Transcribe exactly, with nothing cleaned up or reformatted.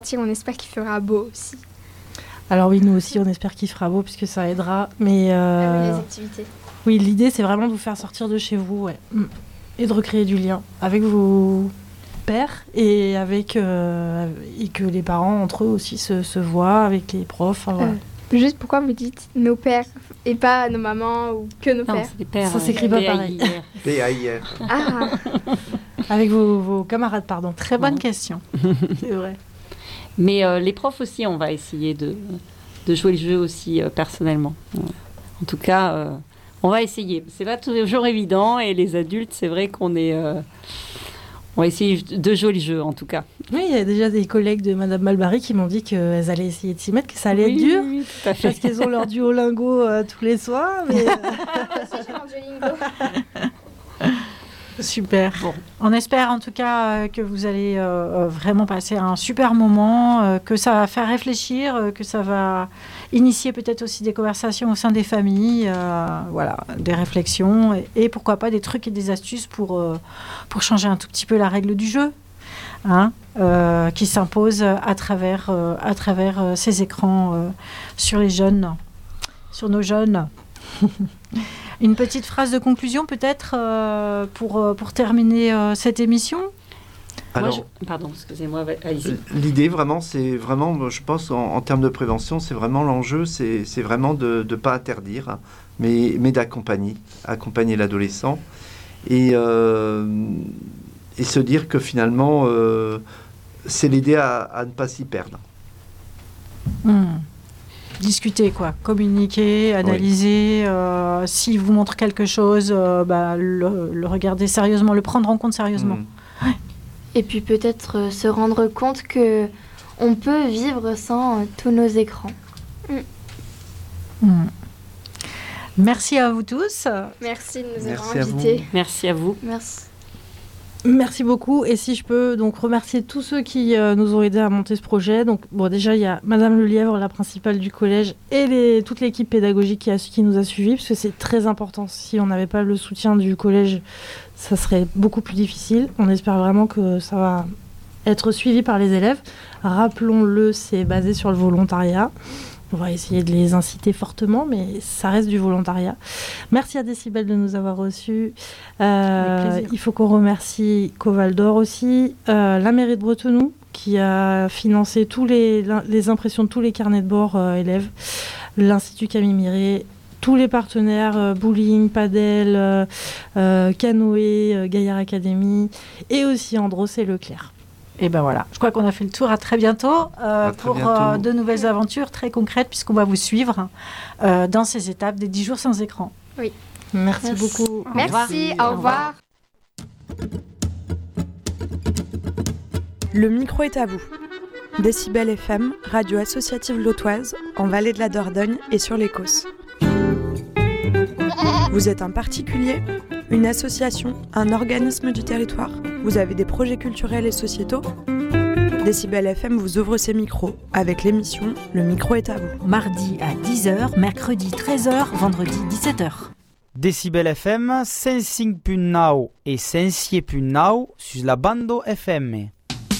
On espère qu'il fera beau aussi. Alors oui, nous aussi, on espère qu'il fera beau puisque ça aidera. Mais euh... ah oui, les activités. Oui, l'idée, c'est vraiment de vous faire sortir de chez vous, ouais, et de recréer du lien avec vos pères et avec euh... et que les parents entre eux aussi se, se voient avec les profs. Enfin, voilà. euh, juste pourquoi vous dites nos pères et pas nos mamans ou que nos non, pères? C'est les pères. Ça s'écrit pas pareil. P A I R. Ah. Avec vos, vos camarades, pardon. Très bonne Ouais. question. C'est vrai. Mais euh, les profs aussi, on va essayer de, de jouer le jeu aussi euh, personnellement. En tout cas, euh, on va essayer. C'est pas toujours évident et les adultes, c'est vrai qu'on est... Euh, on va essayer de jouer le jeu en tout cas. Oui, il y a déjà des collègues de Madame Malbary qui m'ont dit qu'elles allaient essayer de s'y mettre, que ça allait oui, être dur. Oui, tout à fait. Parce qu'elles ont leur Duolingo euh, tous les soirs. Mais... Super. Bon. On espère en tout cas euh, que vous allez euh, vraiment passer un super moment, euh, que ça va faire réfléchir, euh, que ça va initier peut-être aussi des conversations au sein des familles, euh, voilà, des réflexions et, et pourquoi pas des trucs et des astuces pour, euh, pour changer un tout petit peu la règle du jeu, hein, euh, qui s'impose à travers, euh, à travers euh, ces écrans euh, sur les jeunes, sur nos jeunes. Une petite phrase de conclusion peut-être euh, pour, euh, pour terminer euh, cette émission. Alors, Moi, je... Pardon, excusez-moi, allez-y. L'idée vraiment, c'est vraiment, je pense, en, en termes de prévention, c'est vraiment l'enjeu, c'est, c'est vraiment de ne pas interdire, mais, mais d'accompagner, accompagner l'adolescent et, euh, et se dire que finalement, euh, c'est l'aider à, à ne pas s'y perdre. Mmh. Discuter, quoi, communiquer, analyser, oui. euh, s'il vous montre quelque chose, euh, bah, le, le regarder sérieusement, le prendre en compte sérieusement. Mmh. Ouais. Et puis peut-être euh, se rendre compte que on peut vivre sans euh, tous nos écrans. Mmh. Mmh. Merci à vous tous. Merci de nous Merci avoir invités. À Merci à vous. Merci. Merci beaucoup. Et si je peux donc remercier tous ceux qui euh, nous ont aidés à monter ce projet. Donc bon, déjà il y a Madame Lelièvre, la principale du collège, et les, toute l'équipe pédagogique qui, a, qui nous a suivis, parce que c'est très important. Si on n'avait pas le soutien du collège, ça serait beaucoup plus difficile. On espère vraiment que ça va être suivi par les élèves. Rappelons-le, c'est basé sur le volontariat. On va essayer de les inciter fortement, mais ça reste du volontariat. Merci à Décibel de nous avoir reçus. Euh, il faut qu'on remercie Coval d'Or aussi, euh, la mairie de Bretenoux, qui a financé tous les, les impressions de tous les carnets de bord euh, élèves, l'Institut Camille Miret, tous les partenaires, euh, bowling, padel, euh, euh, canoë, euh, Gaillard Academy, et aussi Andros et Leclerc. Et ben voilà, je crois qu'on a fait le tour. À très bientôt euh, à très pour bientôt. Euh, de nouvelles aventures très concrètes, puisqu'on va vous suivre euh, dans ces étapes des dix jours sans écran. Oui. Merci, Merci. beaucoup. Merci, au revoir. Au revoir. Le micro est à vous. Décibel F M, radio associative lotoise, en Vallée de la Dordogne et sur l'Écosse. Vous êtes un particulier, une association, un organisme du territoire? Vous avez des projets culturels et sociétaux? Décibel F M vous ouvre ses micros avec l'émission Le micro est à vous. Mardi à dix heures, mercredi treize heures, vendredi dix-sept heures. Décibel F M, cinq cinq point neuf et cinq six point neuf sur la bande F M.